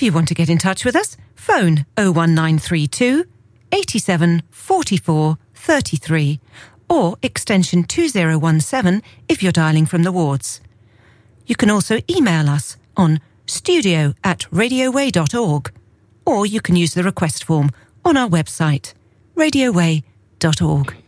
you want to get in touch with us, phone 01932 87 44 33 or extension 2017 if you're dialling from the wards. You can also email us on studio@radioway.org, or you can use the request form on our website, radioway.org.